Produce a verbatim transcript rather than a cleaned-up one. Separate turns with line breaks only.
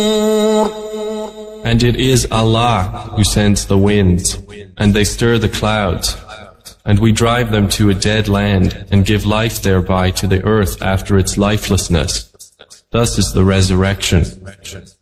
And it is Allah who sends the winds, and they stir the clouds, and we drive them to a dead land, and give life thereby to the earth after its lifelessness. Thus is the resurrection.